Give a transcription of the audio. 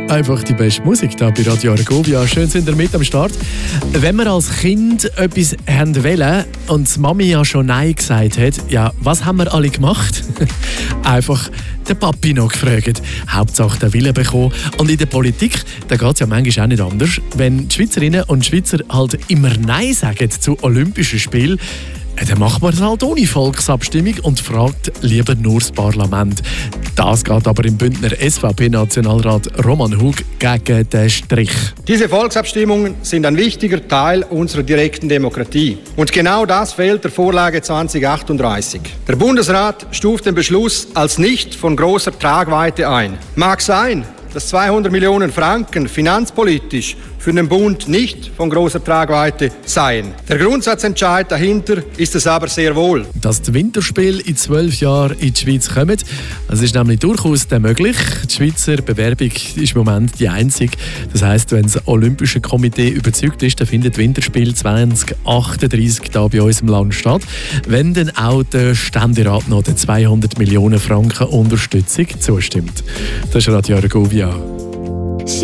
Einfach die beste Musik hier bei Radio Argovia. Schön sind ihr mit am Start. Wenn wir als Kind etwas wollen und die Mami ja schon Nein gesagt hat, ja, was haben wir alle gemacht? Einfach den Papi noch gefragt. Hauptsache den Willen bekommen. Und in der Politik, da geht es ja manchmal auch nicht anders. Wenn die Schweizerinnen und Schweizer halt immer Nein sagen zu Olympischen Spielen, dann macht man es halt ohne Volksabstimmung und fragt lieber nur das Parlament. Das geht aber im Bündner SVP-Nationalrat Roman Hug gegen den Strich. Diese Volksabstimmungen sind ein wichtiger Teil unserer direkten Demokratie. Und genau das fehlt der Vorlage 2038. Der Bundesrat stuft den Beschluss als nicht von großer Tragweite ein. Mag sein, dass 200 Millionen Franken finanzpolitisch für den Bund nicht von großer Tragweite seien. Der Grundsatzentscheid dahinter ist es aber sehr wohl. Dass die Winterspiele in 12 Jahren in die Schweiz kommen, das ist nämlich durchaus möglich. Die Schweizer Bewerbung ist im Moment die einzige. Das heisst, wenn das Olympische Komitee überzeugt ist, dann findet das Winterspiel 2038 hier bei uns im Land statt. Wenn dann auch der Ständerat noch den 200 Millionen Franken Unterstützung zustimmt. Das ist Radio Argovia.